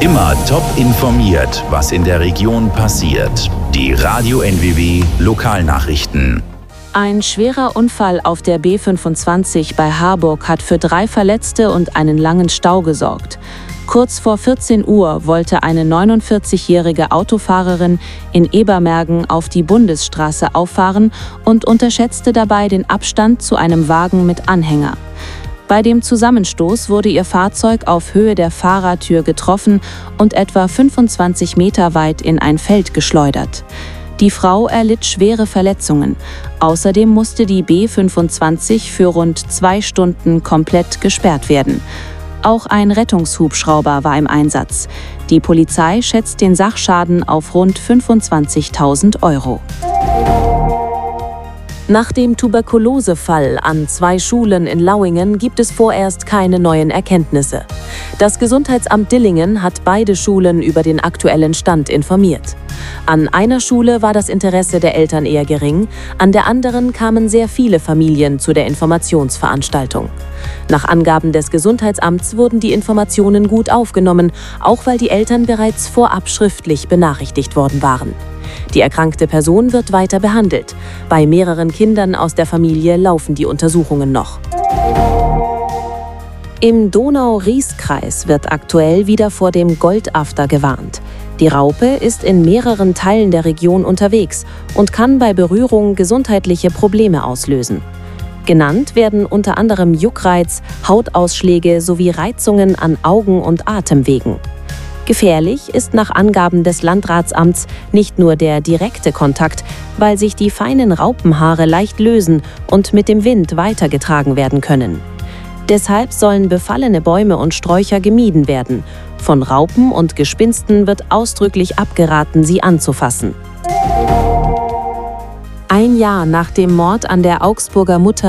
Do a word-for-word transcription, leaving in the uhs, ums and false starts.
Immer top informiert, was in der Region passiert. Die Radio N W W Lokalnachrichten. Ein schwerer Unfall auf der B fünfundzwanzig bei Harburg hat für drei Verletzte und einen langen Stau gesorgt. Kurz vor vierzehn Uhr wollte eine neunundvierzigjährige Autofahrerin in Ebermergen auf die Bundesstraße auffahren und unterschätzte dabei den Abstand zu einem Wagen mit Anhänger. Bei dem Zusammenstoß wurde ihr Fahrzeug auf Höhe der Fahrertür getroffen und etwa fünfundzwanzig Meter weit in ein Feld geschleudert. Die Frau erlitt schwere Verletzungen. Außerdem musste die B fünfundzwanzig für rund zwei Stunden komplett gesperrt werden. Auch ein Rettungshubschrauber war im Einsatz. Die Polizei schätzt den Sachschaden auf rund fünfundzwanzigtausend Euro. Nach dem Tuberkulosefall an zwei Schulen in Lauingen gibt es vorerst keine neuen Erkenntnisse. Das Gesundheitsamt Dillingen hat beide Schulen über den aktuellen Stand informiert. An einer Schule war das Interesse der Eltern eher gering, an der anderen kamen sehr viele Familien zu der Informationsveranstaltung. Nach Angaben des Gesundheitsamts wurden die Informationen gut aufgenommen, auch weil die Eltern bereits vorab schriftlich benachrichtigt worden waren. Die erkrankte Person wird weiter behandelt. Bei mehreren Kindern aus der Familie laufen die Untersuchungen noch. Im Donau-Ries-Kreis wird aktuell wieder vor dem Goldafter gewarnt. Die Raupe ist in mehreren Teilen der Region unterwegs und kann bei Berührung gesundheitliche Probleme auslösen. Genannt werden unter anderem Juckreiz, Hautausschläge sowie Reizungen an Augen- und Atemwegen. Gefährlich ist nach Angaben des Landratsamts nicht nur der direkte Kontakt, weil sich die feinen Raupenhaare leicht lösen und mit dem Wind weitergetragen werden können. Deshalb sollen befallene Bäume und Sträucher gemieden werden. Von Raupen und Gespinsten wird ausdrücklich abgeraten, sie anzufassen. Ein Jahr nach dem Mord an der Augsburger Mutter